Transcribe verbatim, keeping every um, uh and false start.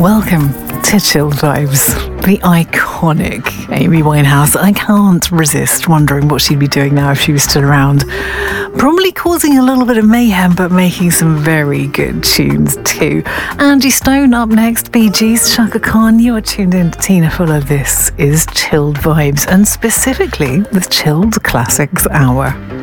Welcome to Chilled Vibes, the iconic Amy Winehouse. I can't resist wondering what she'd be doing now if she was still around. Probably causing a little bit of mayhem, but making some very good tunes too. Angie Stone up next, Bee Gees, Chaka Khan. You are tuned in to Tina Fuller. This is Chilled Vibes, and specifically the Chilled Classics Hour.